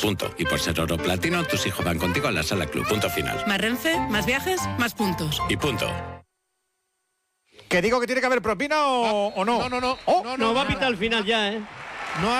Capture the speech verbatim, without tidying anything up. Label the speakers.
Speaker 1: Punto. Y por ser oro platino, tus hijos van contigo a la Sala Club. Punto final.
Speaker 2: Más Renfe, más viajes, más puntos.
Speaker 1: Y punto.
Speaker 3: ¿Que digo que tiene que haber propina o, o no?
Speaker 4: No, no, no.
Speaker 3: Oh,
Speaker 4: no,
Speaker 5: No,
Speaker 4: no
Speaker 5: va a
Speaker 4: nada.
Speaker 5: pitar al final ya, ¿eh?
Speaker 4: No